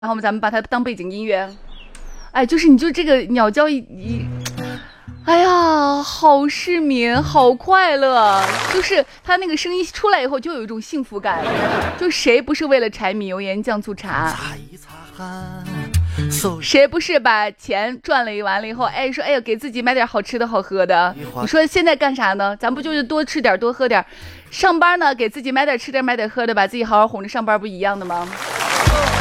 然后咱们把它当背景音乐。哎，就是你就这个鸟叫哎呀，好市民，好快乐！就是他那个声音出来以后，就有一种幸福感。就谁不是为了柴米油盐酱醋茶？谁不是把钱赚了完了以后，哎说哎呀，给自己买点好吃的好喝的？你说现在干啥呢？咱不就是多吃点多喝点？上班呢，给自己买点吃点买点喝的，把自己好好哄着上班，不一样的吗？